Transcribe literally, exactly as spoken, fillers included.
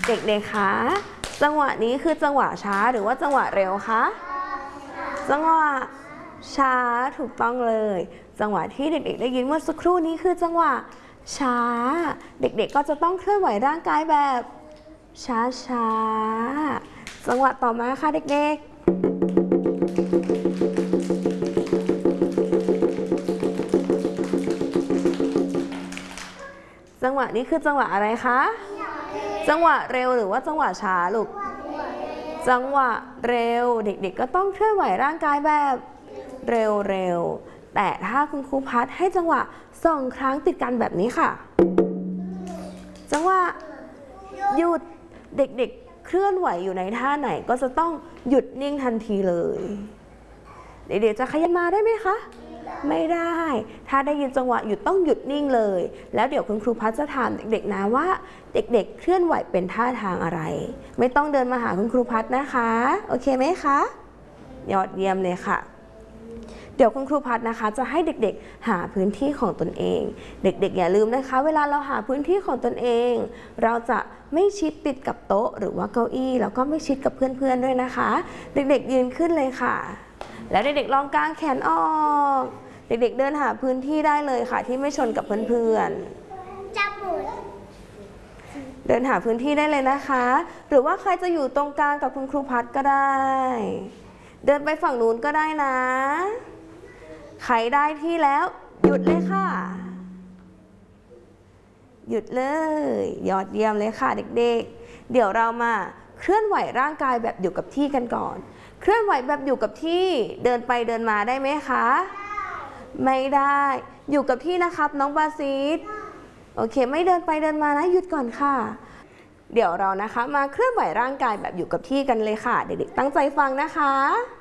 เด็กๆคะจังหวะนี้คือจังหวะช้าหรือว่าจังหวะเร็วคะจังหวะช้าถูกต้องเลยจังหวะที่เด็กๆได้ยินเมื่อสักครู่นี้คือจังหวะช้าเด็กๆก็จะต้องเคลื่อนไหวร่างกายแบบช้าๆจังหวะต่อมาค่ะเด็กๆจังหวะนี้คือจังหวะอะไรคะจังหวะเร็วหรือว่าจังหวะช้าลูกจังหวะเร็วเด็กๆก็ต้องเคลื่อนไหวร่างกายแบบเร็วๆแต่ถ้าคุณครูพัดให้จังหวะสองครั้งติดกันแบบนี้ค่ะจังหวะหยุดเด็กๆเคลื่อนไหวอยู่ในท่าไหนก็จะต้องหยุดนิ่งทันทีเลยเด็กๆจะขยับมาได้ไหมคะไม่ได้ถ้าได้ยินจังหวะหยุดต้องหยุดนิ่งเลยแล้วเดี๋ยวคุณครูพัดจะถามเด็กๆนะว่าเด็กๆเคลื่อนไหวเป็นท่าทางอะไรไม่ต้องเดินมาหาคุณครูพัดนะคะโอเคไหมคะยอดเยี่ยมเลยค่ะเดี๋ยวคุณครูพัดนะคะจะให้เด็กๆหาพื้นที่ของตนเองเด็กๆอย่าลืมนะคะเวลาเราหาพื้นที่ของตนเองเราจะไม่ชิดติดกับโต๊ะหรือว่าเก้าอี้แล้วก็ไม่ชิดกับเพื่อนๆด้วยนะคะเด็กๆยืนขึ้นเลยค่ะแล้วเด็กๆลองกางแขนออกเด็กๆเดินหาพื้นที่ได้เลยค่ะที่ไม่ชนกับเพื่อนๆจับหมุนเดินหาพื้นที่ได้เลยนะคะหรือว่าใครจะอยู่ตรงกลางกับคุณครูพัดก็ได้เดินไปฝั่งนู้นก็ได้นะใครได้ที่แล้วหยุดเลยค่ะหยุดเลยยอดเยี่ยมเลยค่ะเด็กๆเดี๋ยวเรามาเคลื่อนไหวร่างกายแบบอยู่กับที่กันก่อนเคลื่อนไหวแบบอยู่กับที่เดินไปเดินมาได้ไหมคะไม่ได้อยู่กับที่นะครับน้องบาซิสโอเคไม่เดินไปเดินมานะหยุดก่อนค่ะเดี๋ยวเรานะคะมาเคลื่อนไหวร่างกายแบบอยู่กับที่กันเลยค่ะเด็กๆตั้งใจฟังนะคะ